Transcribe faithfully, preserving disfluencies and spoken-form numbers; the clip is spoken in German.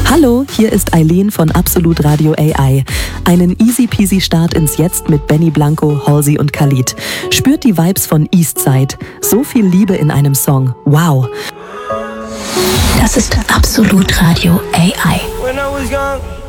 Hallo, hier ist Eileen von Absolut Radio A I. Einen easy peasy Start ins Jetzt mit Benny Blanco, Halsey und Khalid. Spürt die Vibes von Eastside. So viel Liebe in einem Song. Wow. Das ist Absolut Radio A I. When I was young,